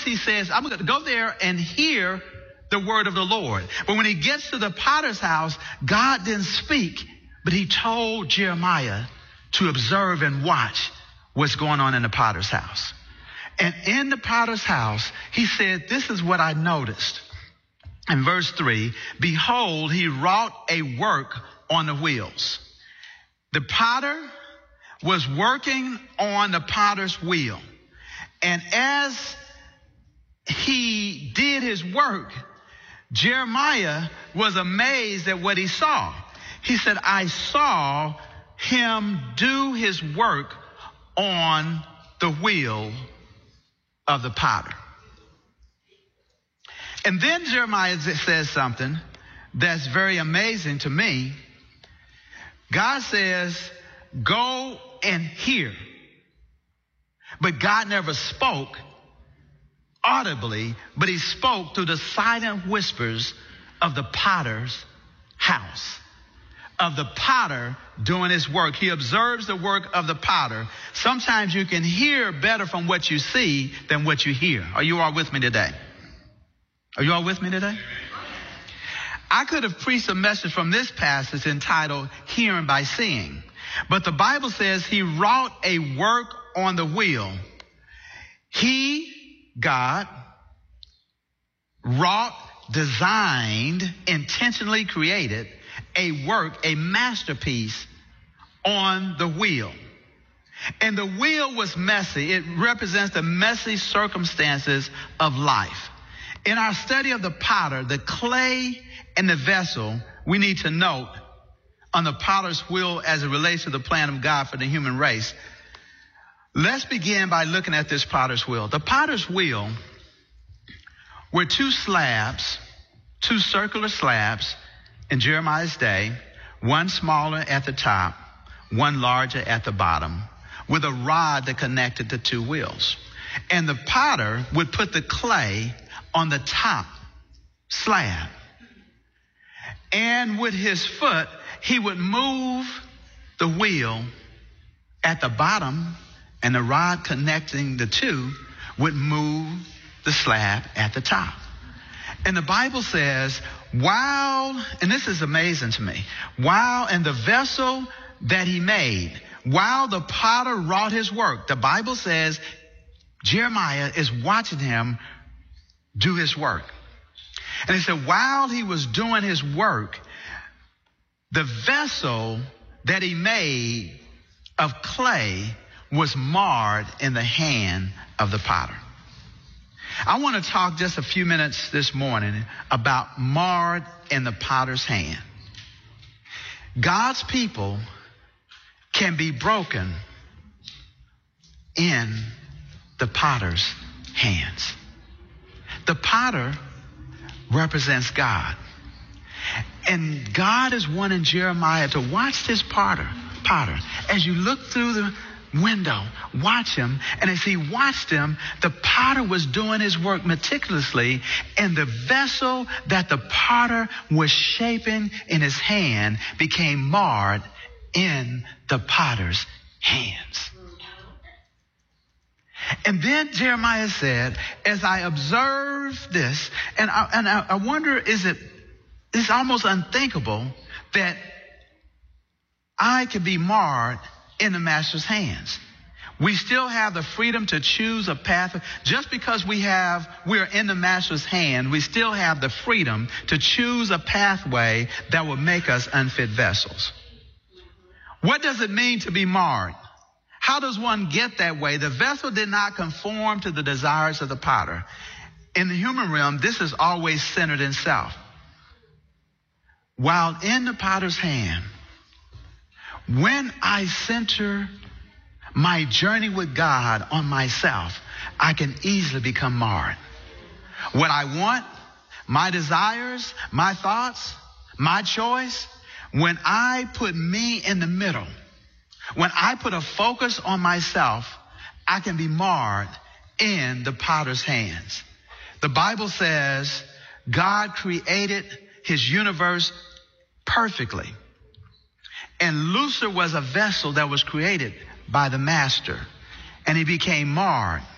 notice he says, I'm going to go there and hear the word of the Lord. But when he gets to the potter's house, God didn't speak, but he told Jeremiah to observe and watch what's going on in the potter's house. And in the potter's house, he said, this is what I noticed. In verse 3, behold, he wrought a work on the wheels. The potter was working on the potter's wheel. And as he did his work, Jeremiah was amazed at what he saw. He said, I saw him do his work on the wheel of the potter. And then Jeremiah says something that's very amazing to me. God says, go and hear. But God never spoke audibly, but he spoke through the silent whispers of the potter's house, of the potter doing his work. He observes the work of the potter. Sometimes you can hear better from what you see than what you hear. Are you all with me today? Are you all with me today? I could have preached a message from this passage entitled Hearing by Seeing. But the Bible says he wrought a work on the wheel. He, God, wrought, designed, intentionally created a work, a masterpiece on the wheel. And the wheel was messy. It represents the messy circumstances of life. In our study of the potter, the clay and the vessel, we need to note on the potter's wheel as it relates to the plan of God for the human race. Let's begin by looking at this potter's wheel. The potter's wheel were two slabs, two circular slabs in Jeremiah's day, one smaller at the top, one larger at the bottom, with a rod that connected the two wheels. And the potter would put the clay on the top slab. And with his foot, he would move the wheel at the bottom, and the rod connecting the two would move the slab at the top. And the Bible says, while, and this is amazing to me, while in the vessel that he made, while the potter wrought his work, the Bible says Jeremiah is watching him do his work. And he said, while he was doing his work, the vessel that he made of clay was marred in the hand of the potter. I want to talk just a few minutes this morning about marred in the potter's hand. God's people can be broken in the potter's hands. The potter represents God. And God is wanting Jeremiah to watch this potter. As you look through the window, watch him. And as he watched him, the potter was doing his work meticulously, and the vessel that the potter was shaping in his hand became marred in the potter's hands. And then Jeremiah said, as I observe this, and I wonder, it's almost unthinkable that I could be marred in the master's hands. We still have the freedom to choose a path. Just because we're in the master's hand, we still have the freedom to choose a pathway that will make us unfit vessels. What does it mean to be marred? How does one get that way? The vessel did not conform to the desires of the potter. In the human realm, this is always centered in self. While in the potter's hand, when I center my journey with God on myself, I can easily become marred. What I want, my desires, my thoughts, my choice, when I put me in the middle, when I put a focus on myself, I can be marred in the potter's hands. The Bible says God created his universe perfectly. And Lucifer was a vessel that was created by the master. And he became marred.